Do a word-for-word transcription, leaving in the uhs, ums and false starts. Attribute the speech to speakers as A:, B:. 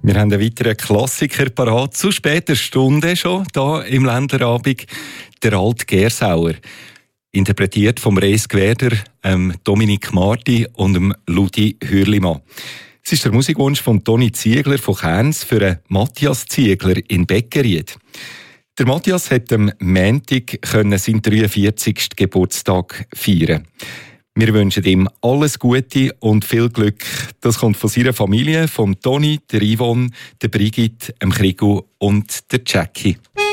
A: Wir haben einen weiteren Klassiker parat, zu später Stunde schon, hier im Ländlerabend, der alte Gersauer. Interpretiert vom Rees Gwerder, ähm, Dominik Marti und dem Ludi Hürlimann. Es ist der Musikwunsch von Toni Ziegler von Kerns für einen Matthias Ziegler in Beckeried. Der Matthias hat am Montag seinen dreiundvierzigsten Geburtstag feiern. Wir wünschen ihm alles Gute und viel Glück. Das kommt von seiner Familie, von Toni, der Yvonne, der Brigitte, dem Krigu und der Jackie.